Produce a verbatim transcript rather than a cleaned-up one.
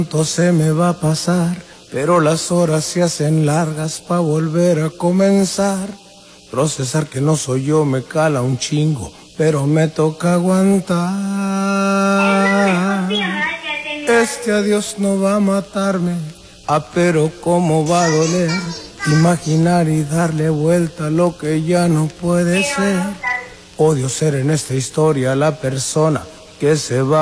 Todo se me va a pasar, pero las horas se hacen largas pa' volver a comenzar. Procesar que no soy yo me cala un chingo, pero me toca aguantar. Este adiós no va a matarme, ah, pero cómo va a doler. Imaginar y darle vuelta a lo que ya no puede ser. Odio ser en esta historia la persona que se va